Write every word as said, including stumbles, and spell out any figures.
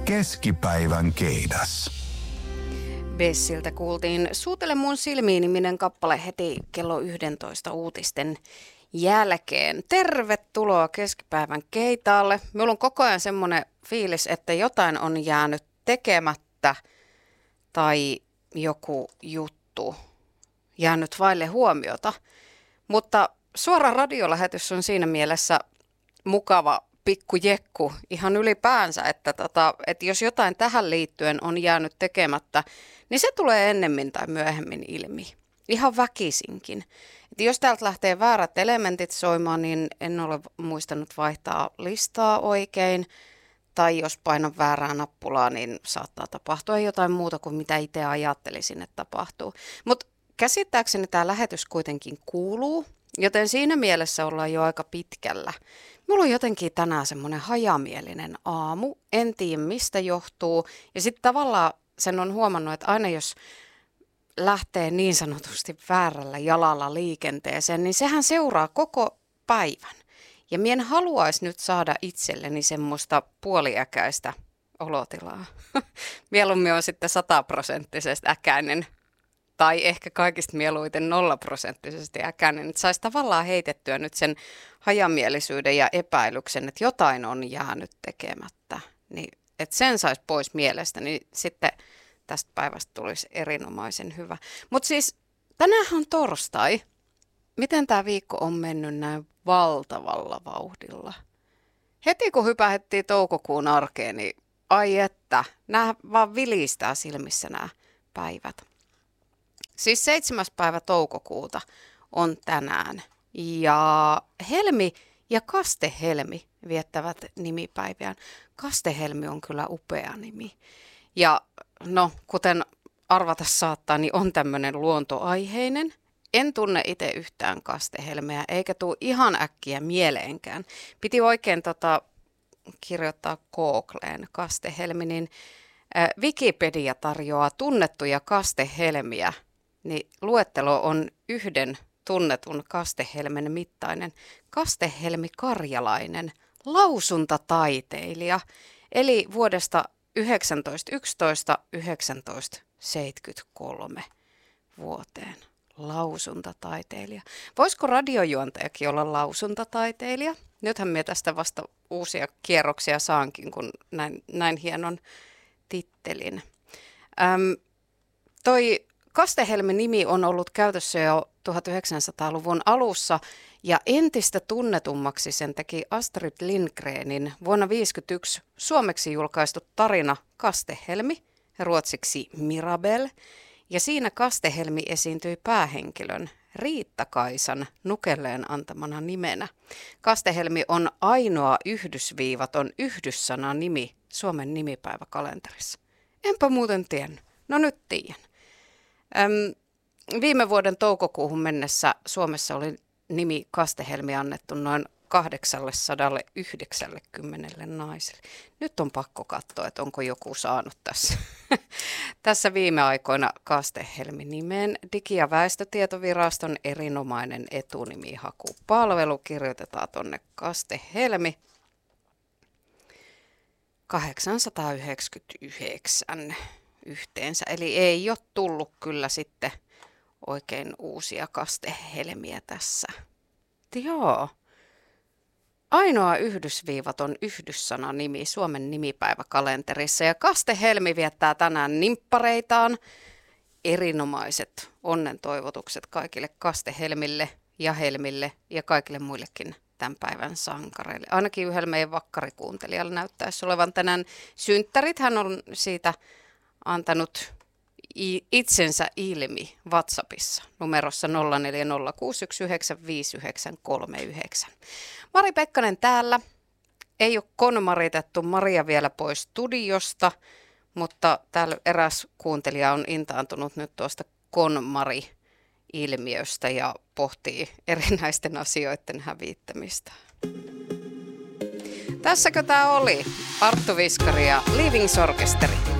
Keskipäivän keidas. Bessiltä kuultiin Suutele mun silmiin -niminen kappale heti kello yksitoista uutisten jälkeen. Tervetuloa keskipäivän keitaalle. Minulla on koko ajan semmoinen fiilis, että jotain on jäänyt tekemättä tai joku juttu jäänyt vaille huomiota. Mutta suora radiolähetys on siinä mielessä mukava pikkujekku ihan ylipäänsä, että, tota, että jos jotain tähän liittyen on jäänyt tekemättä, niin se tulee ennemmin tai myöhemmin ilmi. Ihan väkisinkin. Et jos täältä lähtee väärät elementit soimaan, niin en ole muistanut vaihtaa listaa oikein. Tai jos painan väärää nappulaa, niin saattaa tapahtua jotain muuta kuin mitä itse ajattelisin, että tapahtuu. Mutta käsittääkseni tämä lähetys kuitenkin kuuluu, joten siinä mielessä ollaan jo aika pitkällä. Mulla on jotenkin tänään semmoinen hajamielinen aamu, en tiedä mistä johtuu. Ja sitten tavallaan sen on huomannut, että aina jos lähtee niin sanotusti väärällä jalalla liikenteeseen, niin sehän seuraa koko päivän. Ja mien haluaisi nyt saada itselleni semmoista puoliäkäistä olotilaa. Mieluummin on sitten sataprosenttisesti äkäinen. Tai ehkä kaikista mieluiten nollaprosenttisesti äkäinen, että saisi tavallaan heitettyä nyt sen hajamielisyyden ja epäilyksen, että jotain on jäänyt tekemättä. Niin, että sen saisi pois mielestä, niin sitten tästä päivästä tulisi erinomaisen hyvä. Mutta siis tänään on torstai. Miten tämä viikko on mennyt näin valtavalla vauhdilla? Heti kun hypähettiin toukokuun arkeen, niin ai että, nämä vaan vilistää silmissä nämä päivät. Siis seitsemäs päivä toukokuuta on tänään ja Helmi ja Kastehelmi viettävät nimipäiviään. Kastehelmi on kyllä upea nimi ja no kuten arvata saattaa, niin on tämmöinen luontoaiheinen. En tunne itse yhtään Kastehelmeä eikä tule ihan äkkiä mieleenkään. Piti oikein tota, kirjoittaa Googleen Kastehelmi, niin äh, Wikipedia tarjoaa tunnettuja Kastehelmiä. Niin luettelo on yhden tunnetun Kastehelmen mittainen. Kastehelmi Karjalainen, lausuntataiteilija, eli vuodesta yhdeksäntoistasatayksitoista yhdeksäntoistasatayhdeksänkymmentäkolme vuoteen. Lausuntataiteilija. Voisiko radiojuontajakin olla lausuntataiteilija? Nythän me tästä vasta uusia kierroksia saankin, kun näin, näin hienon tittelin. Öm, toi Kastehelmi-nimi on ollut käytössä jo tuhatyhdeksänsataaluvun alussa ja entistä tunnetummaksi sen teki Astrid Lindgrenin vuonna tuhatyhdeksänsataaviisikymmentäyksi suomeksi julkaistu tarina Kastehelmi, ruotsiksi Mirabel, ja siinä Kastehelmi esiintyi päähenkilön Riitta-Kaisan Nukelleen antamana nimenä. Kastehelmi on ainoa yhdysviivaton yhdyssanan nimi Suomen nimipäiväkalenterissa. Enpä muuten tiennyt. No nyt tiedän. Öm, viime vuoden toukokuuhun mennessä Suomessa oli nimi Kastehelmi annettu noin kahdeksansataayhdeksänkymmentä naiselle. Nyt on pakko katsoa, että onko joku saanut tässä, tässä viime aikoina Kastehelmi-nimeen. Digi- ja väestötietoviraston erinomainen etunimihakupalvelu. Kirjoitetaan tuonne Kastehelmi. kahdeksansataayhdeksänkymmentäyhdeksän yhteensä. Eli ei ole tullut kyllä sitten oikein uusia Kastehelmiä tässä. Joo. Ainoa yhdysviivaton yhdyssanan nimi Suomen nimipäiväkalenterissa ja Kastehelmi viettää tänään nimppareitaan. Erinomaiset onnen toivotukset kaikille Kastehelmille ja Helmille ja kaikille muillekin tämän päivän sankareille. Ainakin yhdellä meidän vakkarikuuntelijalla näyttäisi olevan tänään synttärit. Hän on siitä antanut itsensä ilmi WhatsAppissa numerossa nolla neljä nolla kuusi yksi yhdeksän viisi yhdeksän kolme yhdeksän. Mari Pekkanen täällä. Ei ole konmaritettu Maria vielä pois studiosta, mutta täällä eräs kuuntelija on intaantunut nyt tuosta konmari-ilmiöstä ja pohtii erinäisten asioiden hävittämistä. Tässäkö tämä oli? Arttu Viskari ja Livings Orkesteri.